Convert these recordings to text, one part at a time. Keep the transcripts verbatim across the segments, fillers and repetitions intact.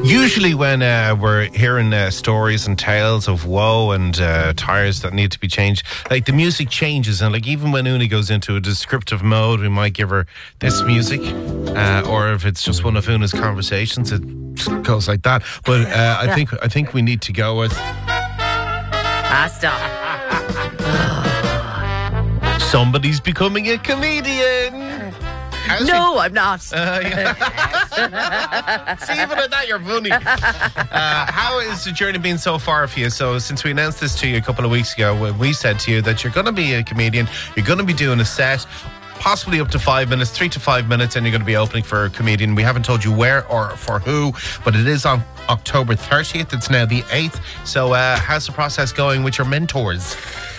Usually when uh, we're hearing uh, stories and tales of woe and uh, tyres that need to be changed, like the music changes, and like even when Una goes into a descriptive mode, we might give her this music, uh, or if it's just one of Una's conversations, it goes like that. But uh, I think I think we need to go with Ah, stop. Somebody's Becoming a Comedian. How's No, he? I'm not. Uh, yeah. See, even at that, you're funny. Uh, how has the journey been so far for you? So, since we announced this to you a couple of weeks ago, we said to you that you're going to be a comedian, you're going to be doing a set, possibly up to five minutes, three to five minutes, and you're going to be opening for a comedian. We haven't told you where or for who, but it is on October thirtieth. It's now the eighth. So, uh, how's the process going with your mentors?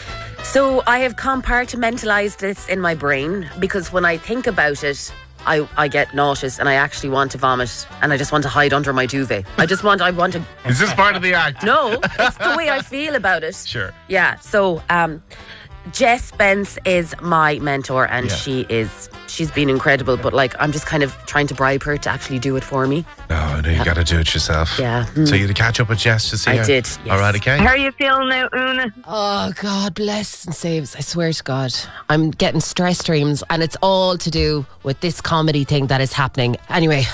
So I have compartmentalized this in my brain, because when I think about it, I, I get nauseous and I actually want to vomit, and I just want to hide under my duvet. I just want, I want to... Is this part of the act? No, it's the way I feel about it. Sure. Yeah, so um, Jess Spence is my mentor, and Yeah. she is, she's been incredible, but like I'm just kind of trying to bribe her to actually do it for me. No, no, you got to do it yourself. Yeah. So you had to catch up with Jess to see I her? did, yes. All right, okay. How are you feeling now, Una? Oh, God bless and saves. I swear to God. I'm getting stress dreams, and it's all to do with this comedy thing that is happening. Anyway,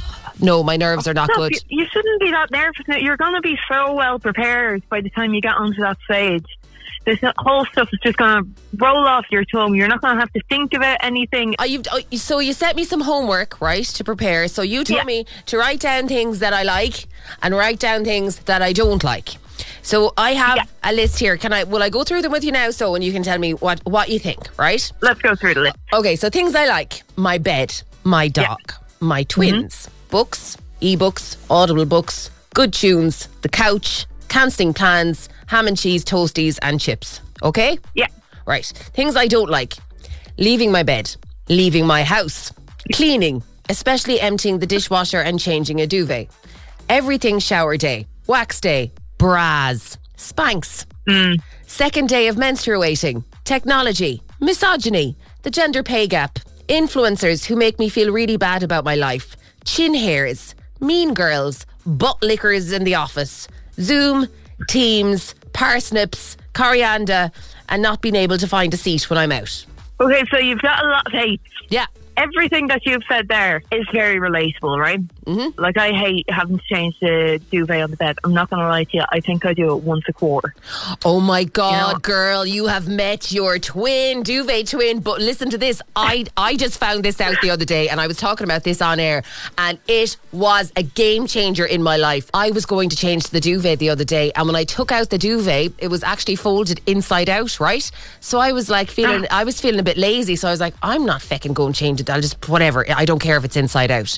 no, my nerves are not Stop, good. You, you shouldn't be that nervous. Now. You're going to be so well prepared by the time you get onto that stage. This whole stuff is just going to roll off your tongue. You're not going to have to think about anything. Oh, you've, oh, so you sent me some homework, right, to prepare. So you told Yeah. me to write down things that I like and write down things that I don't like. So I have Yeah. a list here. Can I? Will I go through them with you now, so and you can tell me what, what you think, right? Let's go through the list. Okay, so things I like: my bed, my dog, my twins, books, ebooks, audible books, good tunes, the couch, cancelling plans, ham and cheese toasties and chips. Okay? Yeah. Right. Things I don't like: leaving my bed, leaving my house, cleaning, especially emptying the dishwasher and changing a duvet, everything shower day, wax day, bras, Spanx, second day of menstruating, technology, misogyny, the gender pay gap, influencers who make me feel really bad about my life, chin hairs, mean girls, butt lickers in the office, Zoom, Teams, parsnips, coriander, and not being able to find a seat when I'm out. Okay, so you've got a lot of hate. Yeah. Everything that you've said there is very relatable, right? Mm-hmm. Like, I hate having to change the duvet on the bed. I'm not going to lie to you. I think I do it once a quarter. Oh my God, You know- girl, you have met your twin, duvet twin. But listen to this. I, I just found this out the other day, and I was talking about this on air, and it was a game changer in my life. I was going to change the duvet the other day, and when I took out the duvet, it was actually folded inside out, right? So I was like feeling, I was feeling a bit lazy. So I was like, I'm not fucking going to change it. I'll just, whatever. I don't care if it's inside out.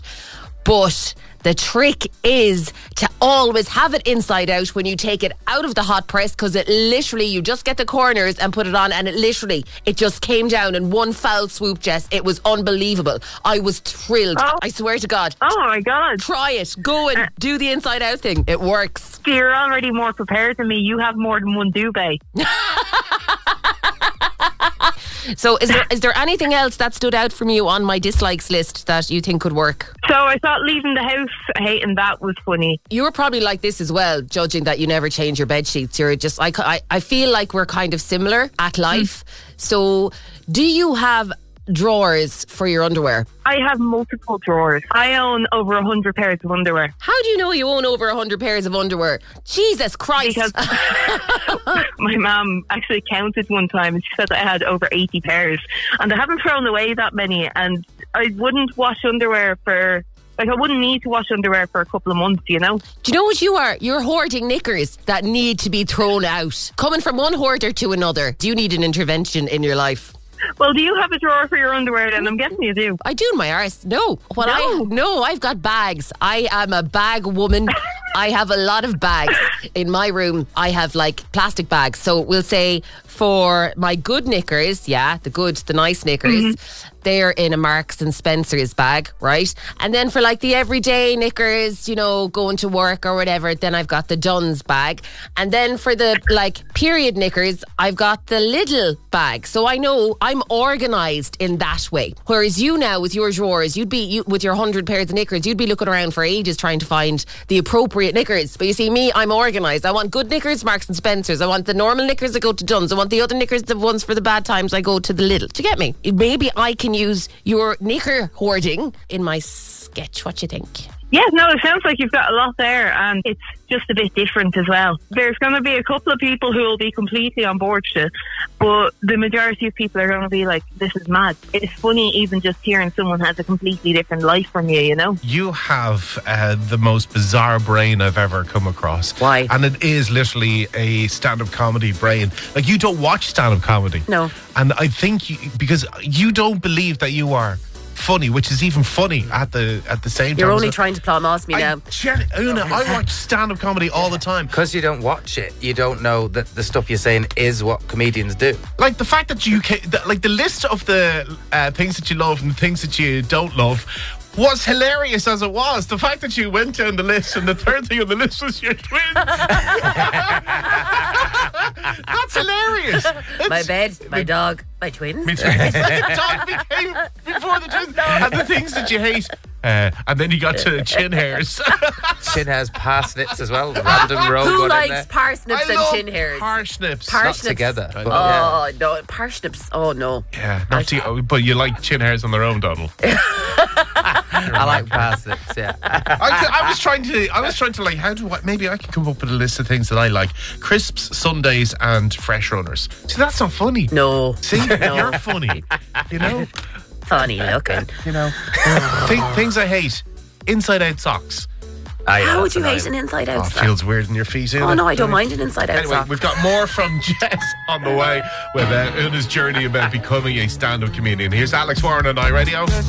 But the trick is to always have it inside out when you take it out of the hot press, because it literally, you just get the corners and put it on, and it literally, it just came down in one foul swoop, Jess. It was unbelievable. I was thrilled. Oh. I swear to God. Oh, my God. Try it. Go and do the inside out thing. It works. So you're already more prepared than me. You have more than one duvet. So is there is there anything else that stood out from you on my dislikes list that you think could work? So I thought leaving the house, hating that was funny. You were probably like this as well, judging that you never change your bed sheets. You're just, I, I, I feel like we're kind of similar at life. Mm. So do you have drawers for your underwear? I have multiple drawers. I own over a hundred pairs of underwear. How do you know you own over a hundred pairs of underwear? Jesus Christ. Because my mum actually counted one time and she said that I had over eighty pairs. And I haven't thrown away that many. And I wouldn't wash underwear for... Like, I wouldn't need to wash underwear for a couple of months, you know? Do you know what you are? You're hoarding knickers that need to be thrown out. Coming from one hoarder to another, do you need an intervention in your life? Well, do you have a drawer for your underwear then? I'm guessing you do. I do in my arse. No. What No. I no, I've got bags. I am a bag woman. I have a lot of bags in my room. I have like plastic bags. So we'll say for my good knickers, yeah, the good, the nice knickers, mm-hmm. they're in a Marks and Spencer's bag, right? And then for like the everyday knickers, you know, going to work or whatever, then I've got the Dunn's bag. And then for the like period knickers, I've got the Lidl bag. So I know I'm organised in that way. Whereas you now with your drawers, you'd be you, with your hundred pairs of knickers, you'd be looking around for ages trying to find the appropriate knickers. But you see me, I'm organised. I want good knickers, Marks and Spencer's. I want the normal knickers that go to Dunn's. I want the other knickers, the ones for the bad times, I go to the Lidl. Do you get me? Maybe I can use your knicker hoarding in my sketch. What do you think? Yeah, no, it sounds like you've got a lot there, and it's just a bit different as well. There's going to be a couple of people who will be completely on board with it, but the majority of people are going to be like, this is mad. It's funny even just hearing someone has a completely different life from you, you know? You have uh, the most bizarre brain I've ever come across. Why? And it is literally a stand-up comedy brain. Like, you don't watch stand-up comedy. No. And I think you, because you don't believe that you are funny, which is even funny at the at the same time. You're only So trying to plum-moss me I, now. Gen- Una, I watch stand-up comedy all the time. Because you don't watch it, you don't know that the stuff you're saying is what comedians do. Like the fact that you can, that, like the list of the uh, things that you love and the things that you don't love was hilarious as it was. The fact that you went down the list and the third thing on the list was your twin. That's hilarious. My It's- bed, my dog, my twins. Me too. The dog became before the twins. And the things that you hate. Uh, and then you got to chin hairs. Chin has parsnips as well. Random row Who going in likes there. parsnips I and love chin hairs? parsnips. Par- Not parsnips. together. But, Oh, no, parsnips. Oh, no. Yeah, not to, oh, but you like chin hairs on their own, Donald. I like parsnips, yeah. I, I was trying to, I was trying to like, how do I, maybe I can come up with a list of things that I like. Crisps, sundaes and fresh runners. See, that's not funny. No. See, No. you're funny. You know? Funny looking. You know? Th- things I hate. Inside out socks. Ah, yeah, How would that's you annoying. hate an inside Oh, out it sock? feels weird in your feet. Isn't Oh, it? no, I don't mind an inside out Anyway, sock. we've got more from Jess on the way with uh, Una's journey about becoming a stand-up comedian. Here's Alex Warren on iRadio.